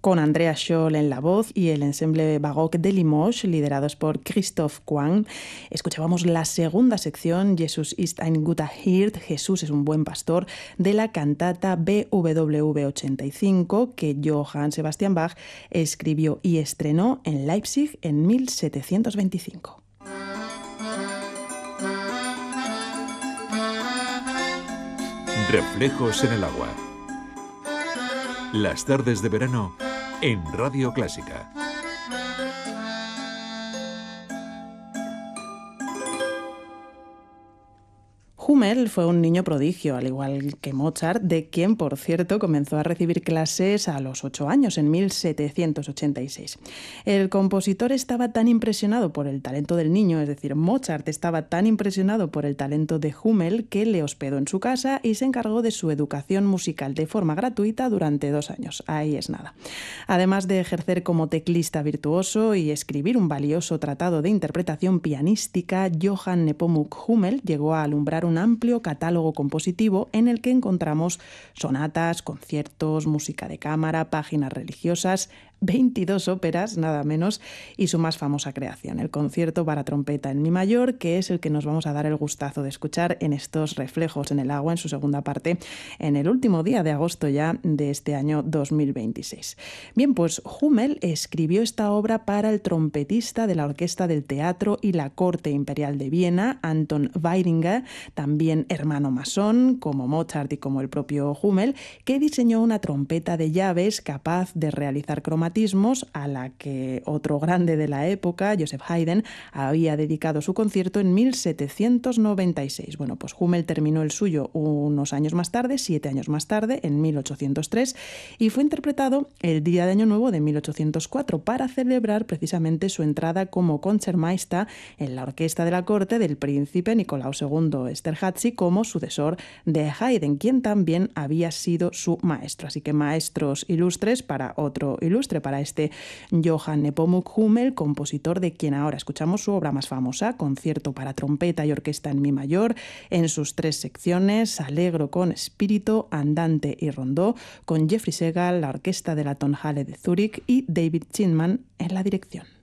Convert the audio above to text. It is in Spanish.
con Andrea Scholl en la voz y el ensemble Baroque de Limoges, liderados por Christoph Quang. Escuchábamos la segunda sección, Jesus ist ein guter Hirt, Jesús es un buen pastor, de la cantata BWV 85 que Johann Sebastian Bach escribió y estrenó en Leipzig en 1725. Reflejos en el agua. Las tardes de verano en Radio Clásica. Hummel fue un niño prodigio, al igual que Mozart, de quien, por cierto, comenzó a recibir clases a los 8 años, en 1786. El compositor estaba tan impresionado por el talento del niño, es decir, Mozart estaba tan impresionado por el talento de Hummel, que le hospedó en su casa y se encargó de su educación musical de forma gratuita durante 2 años. Ahí es nada. Además de ejercer como teclista virtuoso y escribir un valioso tratado de interpretación pianística, Johann Nepomuk Hummel llegó a alumbrar un amplio catálogo compositivo en el que encontramos sonatas, conciertos, música de cámara, páginas religiosas, 22 óperas, nada menos, y su más famosa creación, el concierto para trompeta en mi mayor, que es el que nos vamos a dar el gustazo de escuchar en estos Reflejos en el agua, en su segunda parte, en el último día de agosto ya de este año 2026. Bien, pues Hummel escribió esta obra para el trompetista de la Orquesta del Teatro y la Corte Imperial de Viena, Anton Weidinger, también hermano masón, como Mozart y como el propio Hummel, que diseñó una trompeta de llaves capaz de realizar cromatismos, a la que otro grande de la época, Joseph Haydn, había dedicado su concierto en 1796. Bueno, pues Hummel terminó el suyo unos años más tarde, 7 años más tarde, en 1803, y fue interpretado el día de Año Nuevo de 1804 para celebrar precisamente su entrada como Concertmeister en la orquesta de la corte del príncipe Nicolau II Esterházy como sucesor de Haydn, quien también había sido su maestro. Así que maestros ilustres para otro ilustre, para este Johann Nepomuk Hummel, compositor de quien ahora escuchamos su obra más famosa, Concierto para trompeta y orquesta en mi mayor, en sus 3 secciones, Allegro con espíritu, Andante y Rondó, con Jeffrey Segal, la orquesta de la Tonhalle de Zúrich y David Zinman en la dirección.